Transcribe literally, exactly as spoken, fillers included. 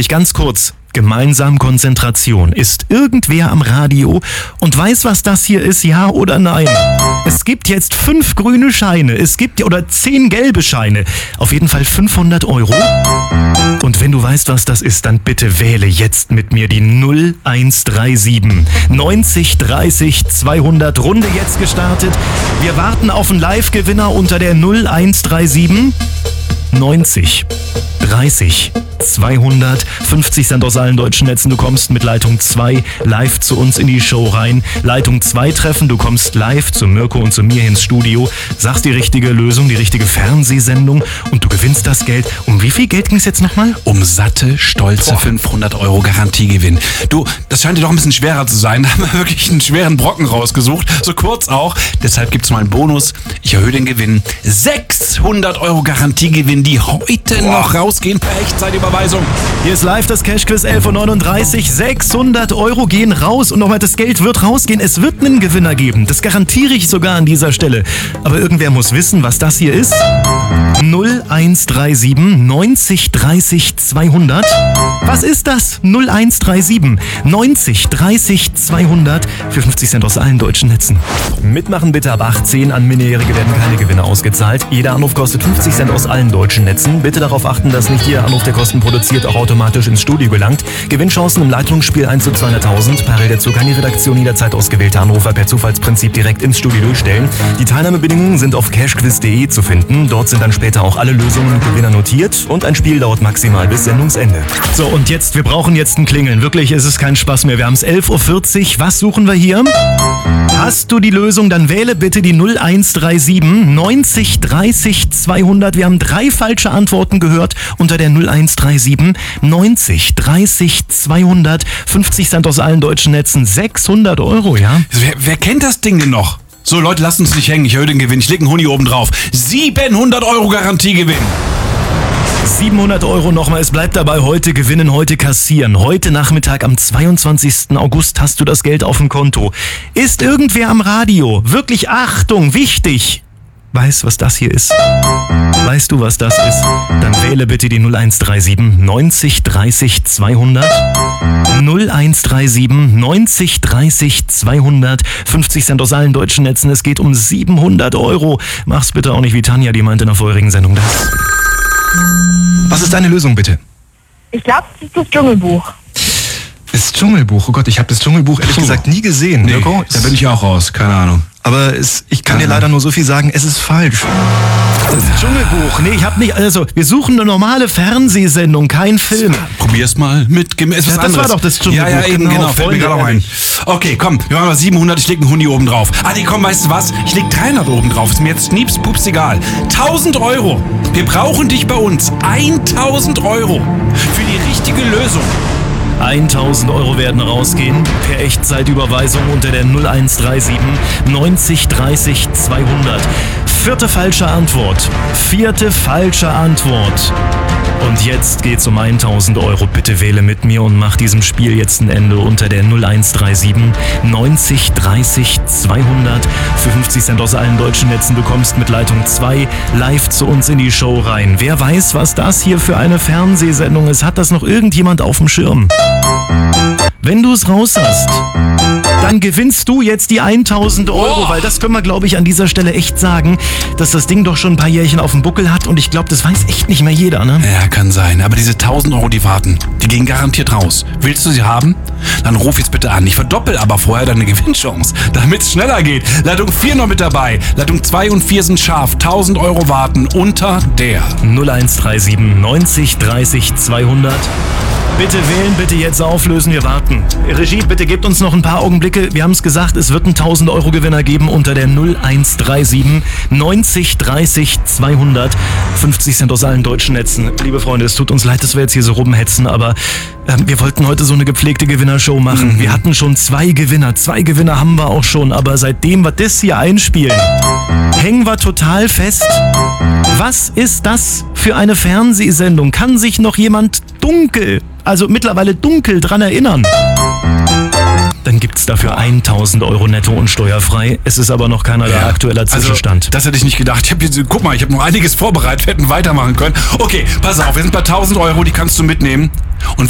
wirklich ganz kurz. Gemeinsam Konzentration. Ist irgendwer am Radio und weiß, was das hier ist, ja oder nein? Es gibt jetzt fünf grüne Scheine. Es gibt, oder zehn gelbe Scheine. Auf jeden Fall fünfhundert Euro. Und wenn du weißt, was das ist, dann bitte wähle jetzt mit mir die null eins drei sieben neunzig dreißig zweihundert. Runde jetzt gestartet. Wir warten auf einen Live-Gewinner unter der null eins drei sieben neunzig dreißig zweihundert. fünfzig Cent aus allen deutschen Netzen. Du kommst mit Leitung zwei live zu uns in die Show rein. Leitung zwei treffen. Du kommst live zu Mirko und zu mir ins Studio. Sagst die richtige Lösung, die richtige Fernsehsendung und du gewinnst das Geld. Um wie viel Geld ging es jetzt nochmal? Um satte, stolze Boah. fünfhundert Euro Garantiegewinn. Du, das scheint dir doch ein bisschen schwerer zu sein. Da haben wir wirklich einen schweren Brocken rausgesucht. So kurz auch. Deshalb gibt es mal einen Bonus. Ich erhöhe den Gewinn. sechshundert Euro Garantiegewinn, die heute Boah. noch rausgehen per Echtzeitüberweisung. Hier ist live das Cash-Quiz elf Uhr neununddreißig. sechshundert Euro gehen raus und nochmal, das Geld wird rausgehen. Es wird einen Gewinner geben. Das garantiere ich sogar an dieser Stelle. Aber irgendwer muss wissen, was das hier ist. null eins drei sieben neunzig dreißig zweihundert. Was ist das? null eins drei sieben neunzig dreißig zweihundert für fünfzig Cent aus allen deutschen Netzen. Mitmachen bitte ab achtzehn. An Minderjährige werden keine Gewinne ausgezahlt. Jeder Anruf kostet fünfzig Cent aus allen deutschen Netzen. Bitte darauf achten, dass nicht jeder Anruf, der Kosten produziert, auch automatisch ins Studio gelangt. Gewinnchancen im Leitungsspiel eins zu zweihunderttausend. Parallel dazu kann die Redaktion jederzeit ausgewählte Anrufer per Zufallsprinzip direkt ins Studio durchstellen. Die Teilnahmebedingungen sind auf cashquiz punkt de zu finden. Dort sind dann später auch alle Lösungen und Gewinner notiert und ein Spiel dauert maximal bis Sendungsende. So, und jetzt, wir brauchen jetzt ein Klingeln. Wirklich, es ist kein Spaß mehr. Wir haben es elf Uhr vierzig. Was suchen wir hier? Hast du die Lösung, dann wähle bitte die null eins drei sieben neunzig dreißig zweihundert. Wir haben drei falsche Antworten gehört unter der null eins drei sieben neunzig dreißig zweihundert. fünfzig Cent aus allen deutschen Netzen. sechshundert Euro, ja? Wer, wer kennt das Ding denn noch? So, Leute, lasst uns nicht hängen. Ich höre den Gewinn. Ich lege einen Huni oben drauf. siebenhundert Euro Garantiegewinn. siebenhundert Euro nochmal, es bleibt dabei, heute gewinnen, heute kassieren. Heute Nachmittag am zweiundzwanzigsten August hast du das Geld auf dem Konto. Ist irgendwer am Radio? Wirklich, Achtung, wichtig. Weiß, was das hier ist? Weißt du, was das ist? Dann wähle bitte die null eins drei sieben neunzig dreißig zweihundert. null eins drei sieben neunzig dreißig zweihundert. fünfzig Cent aus allen deutschen Netzen. Es geht um siebenhundert Euro. Mach's bitte auch nicht wie Tanja, die meinte in der vorherigen Sendung das. Was ist deine Lösung, bitte? Ich glaube, das ist das Dschungelbuch. Das Dschungelbuch? Oh Gott, ich habe das Dschungelbuch ehrlich Puh. gesagt nie gesehen. Nee, Mirko, da bin ich auch raus, keine Ahnung. Aber es, ich kann Keine dir leider nur so viel sagen, es ist falsch. Das Dschungelbuch, nee, ich hab nicht, also wir suchen eine normale Fernsehsendung, kein Film. Probier's mal mit gemäß Ja, das war doch das Dschungelbuch. Ja, ja, eben, genau, genau, fällt mir gerade auch ein. Okay, komm, wir machen mal siebenhundert, ich leg einen Huni oben drauf. Ah, nee, komm, weißt du was? Ich leg dreihundert oben drauf, ist mir jetzt schnieps, pups, egal. tausend Euro, wir brauchen dich bei uns. tausend Euro für die richtige Lösung. tausend Euro werden rausgehen per Echtzeitüberweisung unter der null eins drei sieben neunzig dreißig zweihundert. Vierte falsche Antwort. Vierte falsche Antwort. Und jetzt geht's um tausend Euro. Bitte wähle mit mir und mach diesem Spiel jetzt ein Ende unter der null eins drei sieben neunzig dreißig zweihundert. Für fünfzig Cent aus allen deutschen Netzen. Du kommst mit Leitung zwei live zu uns in die Show rein. Wer weiß, was das hier für eine Fernsehsendung ist? Hat das noch irgendjemand auf dem Schirm? Wenn du es raus hast, dann gewinnst du jetzt die tausend Euro, weil das können wir, glaube ich, an dieser Stelle echt sagen, dass das Ding doch schon ein paar Jährchen auf dem Buckel hat und ich glaube, das weiß echt nicht mehr jeder, ne? Ja, kann sein, aber diese tausend Euro, die warten, die gehen garantiert raus. Willst du sie haben? Dann ruf jetzt bitte an. Ich verdoppel aber vorher deine Gewinnchance, damit es schneller geht. Leitung vier noch mit dabei, Leitung zwei und vier sind scharf, tausend Euro warten unter der null eins drei sieben neunzig dreißig zweihundert. Bitte wählen, bitte jetzt auflösen, wir warten. Regie, bitte gebt uns noch ein paar Augenblicke. Wir haben es gesagt, es wird einen tausend Euro Gewinner geben unter der null eins drei sieben neunzig dreißig zweihundert. fünfzig Cent aus allen deutschen Netzen. Liebe Freunde, es tut uns leid, dass wir jetzt hier so rumhetzen, aber äh, wir wollten heute so eine gepflegte Gewinnershow machen. Mhm. Wir hatten schon zwei Gewinner, zwei Gewinner haben wir auch schon, aber seitdem wir das hier einspielen, hängen wir total fest. Was ist das für eine Fernsehsendung? Kann sich noch jemand dunkel, also mittlerweile dunkel dran erinnern? Dann gibt's dafür tausend Euro netto und steuerfrei. Es ist aber noch keiner ja, aktueller Zwischenstand. Also, das hätte ich nicht gedacht. Ich hab diese, guck mal, ich habe noch einiges vorbereitet, wir hätten weitermachen können. Okay, pass auf, wir sind bei tausend Euro, die kannst du mitnehmen. Und